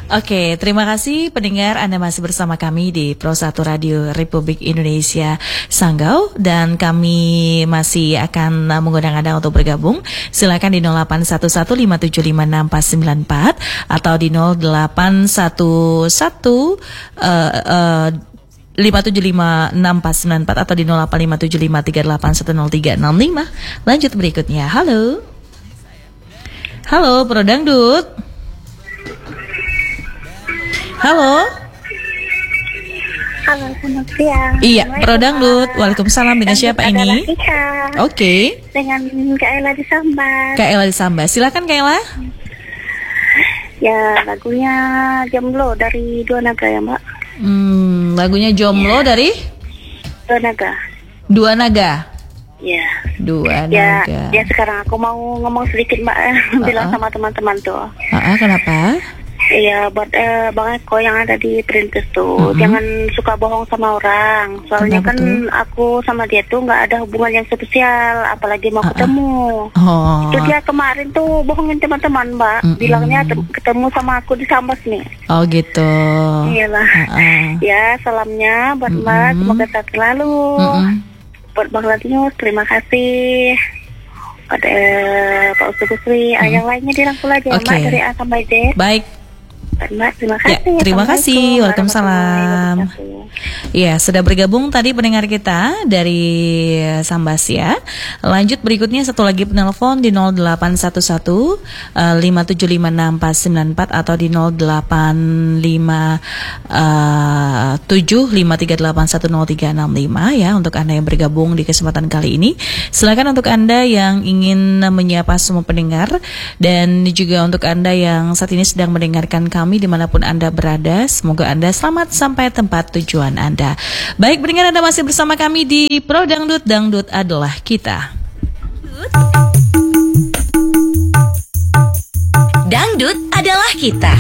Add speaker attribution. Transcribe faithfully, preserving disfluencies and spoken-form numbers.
Speaker 1: Oke, terima kasih pendengar, Anda masih bersama kami di Pro satu Radio Republik Indonesia Sanggau, dan kami masih akan mengundang Anda untuk bergabung. Silakan di nol delapan satu satu lima tujuh lima enam empat sembilan empat atau di nol delapan satu satu uh, uh, lima tujuh lima enam empat sembilan empat atau di nol delapan lima tujuh lima tiga delapan satu nol tiga enam lima. Lanjut berikutnya. Halo. Halo, Pro Dangdut. Halo.
Speaker 2: Halo, selamat siang.
Speaker 1: Iya, Pro Dangdut. Waalaikumsalam. Dengan siapa ini? Oke. Okay.
Speaker 2: Dengan Kak Ella di Sambas.
Speaker 1: Kak Ella di Sambas. Silakan Kak Ella.
Speaker 2: Ya, lagunya Jomblo dari Dua Naga ya, Mbak.
Speaker 1: Hmm, lagunya Jomblo ya. Dari
Speaker 2: Dua Naga.
Speaker 1: Dua Naga.
Speaker 2: Ya.
Speaker 1: Dua
Speaker 2: ya,
Speaker 1: Naga.
Speaker 2: Ya, sekarang aku mau ngomong sedikit, Mbak. Uh-uh. Bilang sama teman-teman tuh.
Speaker 1: Uh-uh, kenapa?
Speaker 2: Iya, buat eh, Bang Eko yang ada di Perintis tuh, mm-hmm. jangan suka bohong sama orang. Soalnya
Speaker 1: Kenapa
Speaker 2: kan
Speaker 1: tuh?
Speaker 2: aku sama dia tuh nggak ada hubungan yang spesial, apalagi mau
Speaker 1: uh-uh.
Speaker 2: ketemu.
Speaker 1: Oh.
Speaker 2: Itu dia kemarin tuh bohongin teman-teman, Mbak. Mm-hmm. Bilangnya tem- ketemu sama aku di Sambas nih.
Speaker 1: Oh gitu.
Speaker 2: Iyalah.
Speaker 1: Uh-uh.
Speaker 2: Ya, salamnya buat mm-hmm. Mbak, semoga sehat selalu. Mm-hmm. Buat Bang Latius, terima kasih. Pada uh, Pak Ustaz Kusri, mm-hmm. yang lainnya dirangkul aja, okay. Mbak, dari A sampai Z.
Speaker 1: Baik.
Speaker 2: Mbak, terima kasih.
Speaker 1: Ya, terima kasih. Waalaikumsalam. Ya, sudah bergabung tadi pendengar kita dari Sambas ya. Lanjut berikutnya satu lagi penelpon di nol delapan satu satu lima tujuh lima enam empat sembilan empat atau di nol delapan lima tujuh lima tiga delapan satu nol tiga enam lima ya, untuk Anda yang bergabung di kesempatan kali ini. Silakan untuk Anda yang ingin menyapa semua pendengar, dan juga untuk Anda yang saat ini sedang mendengarkan kami dimanapun Anda berada, semoga Anda selamat sampai tempat tujuan Anda. Baik, pendengar, Anda masih bersama kami di Pro Dangdut, Dangdut adalah kita. Dangdut adalah kita.